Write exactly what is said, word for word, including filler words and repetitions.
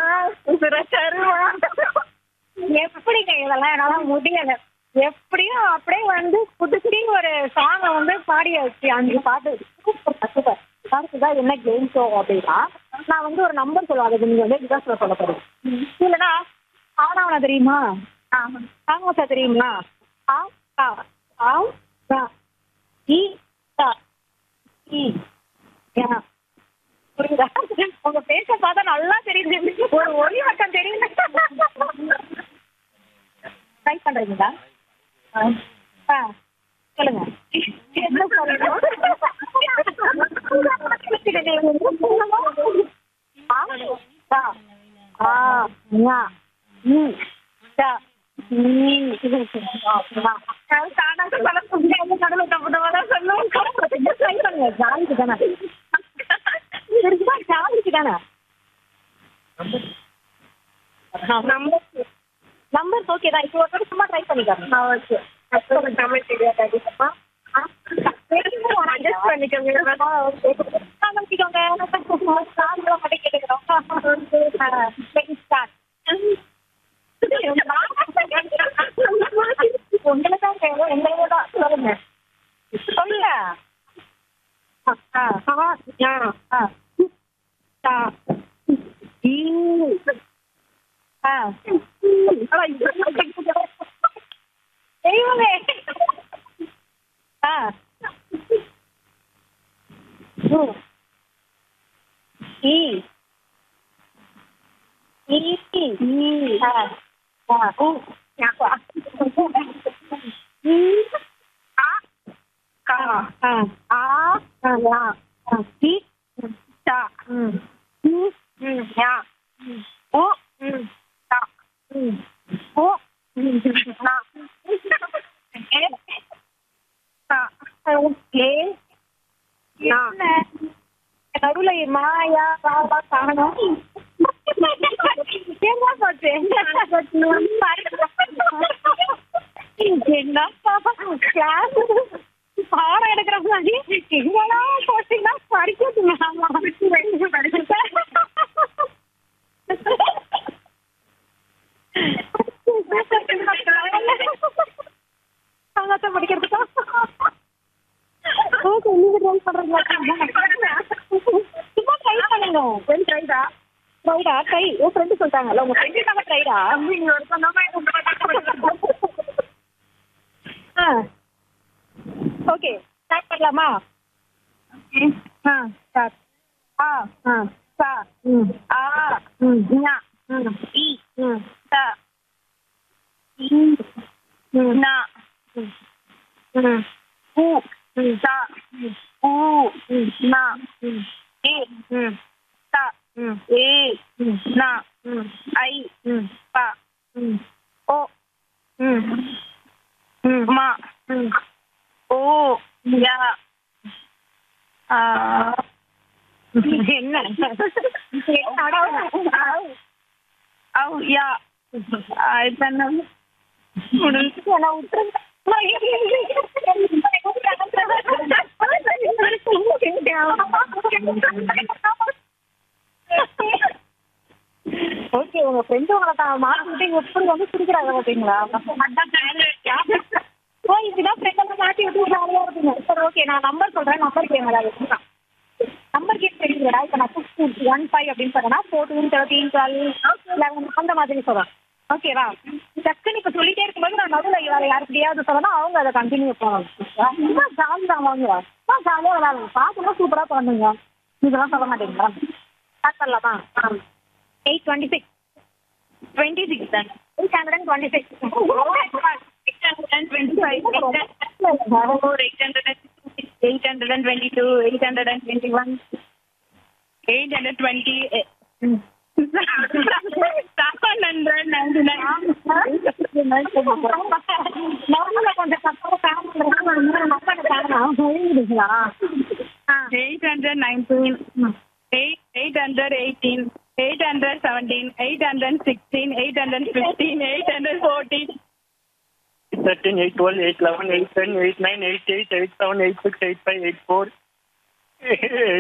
சுரச்சருவா. எப்படிங்க இதெல்லாம் என்னால முடியல. எப்படியும் அப்படியே வந்து புதுச்சி ஒரு சாங்கை வந்து பாடியாச்சு அஞ்சு பாட்டு. Super super. அடுத்ததான் என்ன கேம் ஷோ அப்படின்னா நான் வந்து ஒரு நம்பர் சொல்லுவேன். அதுக்கு நீங்க வந்து விகாஸ்ல சொல்ல போறீங்க. இல்லைன்னா ஆனாவனா தெரியுமா? ஆமாசா தெரியுமா? ஆ ஆ ஆ ஆ ஈ ஆ ஈ யா. புரியுதா? உங்க பேச பார்த்தா நல்லா தெரியுது. ஒரு ஒளி வட்டம் தெரியுது. ட்ரை பண்றீங்களா? ஆ ஆ, சொல்லுங்க. என்ன சொல்லணும்? ஆ ஆ ஆ ஞா ம் ச ம் இது அப்படிதான். தானா சொல்ல முடியாது. நடுவில் தப்பு தப்பா தான் சொல்லுவோம். ட்ரை பண்ணுங்க. ஜாலிக்கு தானே இருக்குதா? ஜாலிக்கு தானே நம்பர் நம்பர் ஓகே தான். இப்போ ஒரு சும்மா ட்ரை பண்ணிக்காங்க. ஓகே. தமிழ் தெரியாது அதிகமா. அட்ஜஸ்ட் பண்ணிக்கோங்க. உங்களை தான் தேவை. உங்களை தான் சொல்லுங்க. சொல்லுங்க. ஆ ஆ ஆ ஆ ஈ ஆ தெய்வமே. ஆ ம் ஈ ஈ ஈ ஆ ஆ உ ஞாபா ஈ ஆ கா ஆ ஆ ஆ யா ஆ இ சா ம் இ ம் யா ம் உ ம் சா ம் உ ம் நா ஏ சா ஏ என்ன நடுவுல மாயா பாபா காணோம். என்ன போச்சு? என்னப்பா கிளாஸ் பாடம் எடுக்கிற மாதிரி எங்கெல்லாம் போட்டீங்கன்னா படிக்கிறதுங்க. படிக்கிறதுக்கா? ஓகே, நீங்க ட்ரை பண்றீங்களா? சும்மா ட்ரை பண்ணுங்க. ஃப்ரெண்ட் ட்ரைடா ட்ரைடா ட்ரை உன் ஃப்ரெண்டு சொல்லிட்டாங்கல்ல. உங்க ஃப்ரெண்டு தானே ட்ரைடா? நீங்க ஒரு சொன்னாம ஆ ஓகே ஸ்டார்ட் பண்ணலாமா? ஆ ஸ்டார்ட். ஆ ஆ சா ம் ஆ ம் ஞா ம் இ ம் ச இ ம் நா ம் ம் உ ம் சா ம் ஊ ம் நா ம் ஏ ம் சா ம் ஏ ம் நா ம் ஐ ம் பா ம் ஓ ம் ம் மா ம் ஓ யா ஆ என்ன ஔ யா இப்ப என்ன முடிஞ்சு நான் விட்டுருங்க. ஓகே, உங்க ஃப்ரெண்டு உங்களை தான் மாட்டிக்கிட்டு எப்படி வந்து சிரிக்கிறாங்க பார்த்தீங்களா? ஓ, இப்படிதான் ஃப்ரெண்டெல்லாம் மாட்டி விட்டு ஜாலியாக இருக்குங்க. சரி ஓகே, நான் நம்பர் சொல்கிறேன். நம்பர் கேம் ஏதாவது நம்பர் கேம் தெரியுங்களா? இப்போ நான் சிக்ஸ் ஒன் ஃபைவ் அப்படின்னு சொன்னேன்னா ஃபோர்டீன் தேர்ட்டீன் டுவெல் லெவன் அந்த மாதிரி சொல்கிறேன். ஓகேவா? டக்குன்னு இப்போ சொல்லிட்டே இருக்கும்போது நான் நடுவில் வேறு யாருக்கிட்டையாவது சொல்லணும். அவங்க அதை கண்டினியூ பண்ணுவாங்க. ரொம்ப ஜாலி தான். வாங்க ஆ ஜாலியாக விளாடுங்க. பார்க்கணும் சூப்பராக பண்ணுங்க. இதெல்லாம் சொல்ல மாட்டீங்களா? ஸ்டார்ட் பண்ணலாமா? ஆ eight twenty six twenty six தான் eight hundred and twenty six eight hundred and twenty five eight hundred and eight hundred and twenty two eight hundred and twenty one eight hundred twenty seven hundred ninety nine கொஞ்சம் eight hundred nineteen eight eight hundred eighteen eight hundred seventeen eight hundred sixteen eight hundred fifteen eight hundred fourteen thirteen, eight twelve, eight eleven, eight ten, eight nine, eight eight, eight seven, eight six, eight five, eight four